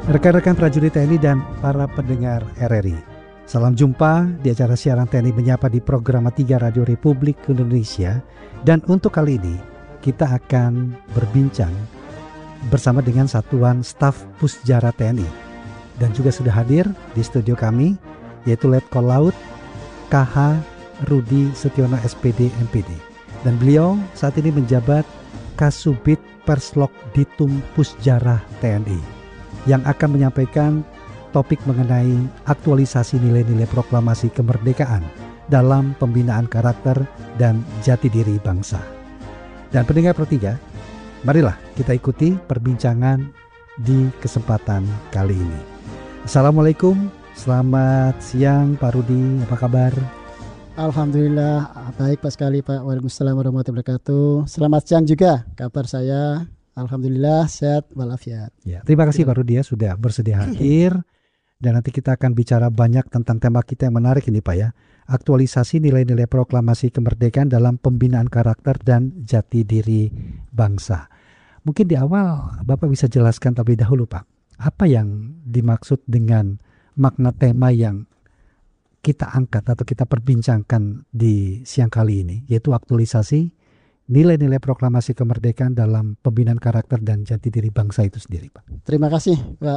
Rekan-rekan prajurit TNI dan para pendengar RRI, salam jumpa di acara siaran TNI Menyapa di Program 3 Radio Republik Indonesia. Dan untuk kali ini kita akan berbincang bersama dengan Satuan Staf Pusjara TNI. Dan juga sudah hadir di studio kami yaitu Letkol Laut KH Rudi Setiono SPD MPD. Dan beliau saat ini menjabat Kasubit Perslok Ditum Pusjara TNI yang akan menyampaikan topik mengenai aktualisasi nilai-nilai proklamasi kemerdekaan dalam pembinaan karakter dan jati diri bangsa. Dan pendengar Pro3, marilah kita ikuti perbincangan di kesempatan kali ini. Assalamualaikum, selamat siang Pak Rudi, apa kabar? Alhamdulillah, baik Pak sekali Pak. Waalaikumsalam warahmatullahi wabarakatuh. Selamat siang juga, kabar saya alhamdulillah sehat walafiat. Ya, terima kasih Pak Rudi ya sudah bersedia hadir. Dan nanti kita akan bicara banyak tentang tema kita yang menarik ini Pak ya. Aktualisasi nilai-nilai proklamasi kemerdekaan dalam pembinaan karakter dan jati diri bangsa. Mungkin di awal Bapak bisa jelaskan terlebih dahulu Pak, apa yang dimaksud dengan makna tema yang kita angkat atau kita perbincangkan di siang kali ini, yaitu aktualisasi nilai-nilai proklamasi kemerdekaan dalam pembinaan karakter dan jati diri bangsa itu sendiri Pak. Terima kasih Pak.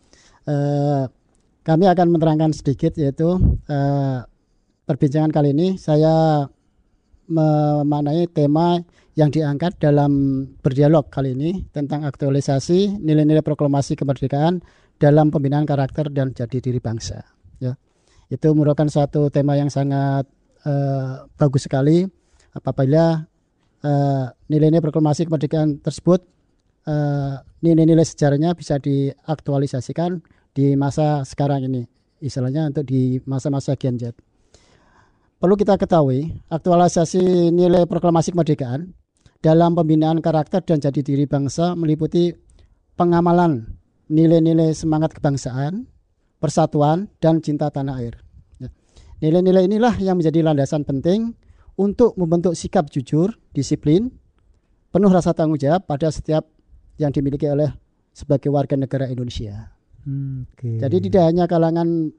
Kami akan menerangkan sedikit, yaitu perbincangan kali ini saya memaknai tema yang diangkat dalam berdialog kali ini tentang aktualisasi nilai-nilai proklamasi kemerdekaan dalam pembinaan karakter dan jati diri bangsa. Ya, itu merupakan suatu tema yang sangat bagus sekali apabila nilai-nilai proklamasi kemerdekaan tersebut, nilai-nilai sejarahnya bisa diaktualisasikan di masa sekarang ini, istilahnya untuk di masa-masa Gen Z. Perlu kita ketahui, aktualisasi nilai proklamasi kemerdekaan dalam pembinaan karakter dan jati diri bangsa meliputi pengamalan nilai-nilai semangat kebangsaan, persatuan, dan cinta tanah air. Nilai-nilai inilah yang menjadi landasan penting untuk membentuk sikap jujur, disiplin, penuh rasa tanggung jawab pada setiap yang dimiliki oleh sebagai warga negara Indonesia. Okay. Jadi tidak hanya kalangan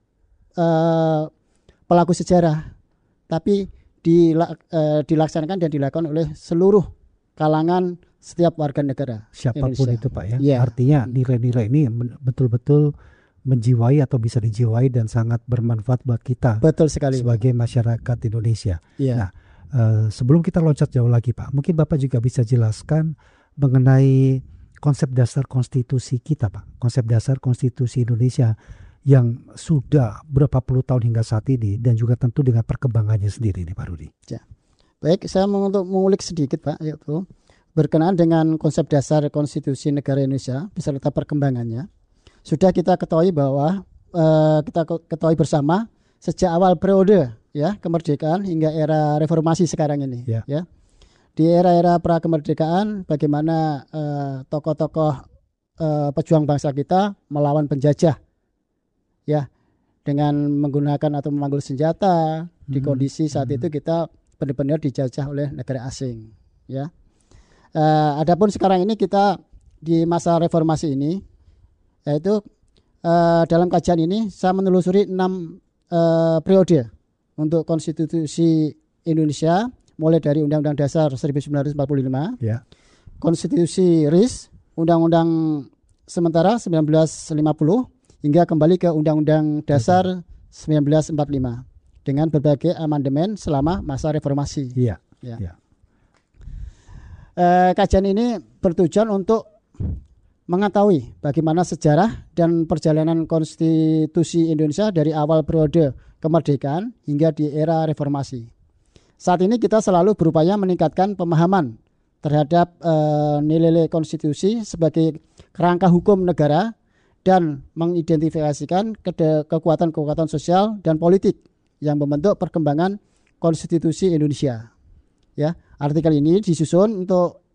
pelaku sejarah, tapi dilaksanakan dan dilakukan oleh seluruh kalangan setiap warga negara siapapun Indonesia. Itu Pak ya. Yeah. Artinya nilai-nilai ini betul-betul menjiwai atau bisa dijiwai dan sangat bermanfaat buat kita. Betul sekali sebagai masyarakat Indonesia. Yeah. Nah, sebelum kita loncat jauh lagi Pak, mungkin Bapak juga bisa jelaskan mengenai konsep dasar konstitusi kita Pak, konsep dasar konstitusi Indonesia yang sudah berapa puluh tahun hingga saat ini dan juga tentu dengan perkembangannya sendiri nih Pak Rudi. Ya. Baik, saya mau untuk mengulik sedikit Pak, yaitu berkenaan dengan konsep dasar konstitusi negara Indonesia beserta perkembangannya. Sudah kita ketahui bahwa kita ketahui bersama sejak awal periode ya kemerdekaan hingga era reformasi sekarang ini ya. Di era-era pra kemerdekaan bagaimana tokoh-tokoh pejuang bangsa kita melawan penjajah ya dengan menggunakan atau memanggul senjata di kondisi saat itu kita benar-benar dijajah oleh negara asing ya. Adapun sekarang ini kita di masa reformasi ini, yaitu dalam kajian ini saya menelusuri 6 periode untuk konstitusi Indonesia, mulai dari Undang-Undang Dasar 1945, ya. Konstitusi RIS, Undang-Undang Sementara 1950, hingga kembali ke Undang-Undang Dasar 1945 dengan berbagai amandemen selama masa reformasi. Iya. Kajian ini bertujuan untuk mengetahui bagaimana sejarah dan perjalanan konstitusi Indonesia dari awal periode kemerdekaan hingga di era reformasi. Saat ini kita selalu berupaya meningkatkan pemahaman terhadap nilai-nilai konstitusi sebagai kerangka hukum negara dan mengidentifikasikan kekuatan-kekuatan sosial dan politik yang membentuk perkembangan konstitusi Indonesia. Ya, artikel ini disusun untuk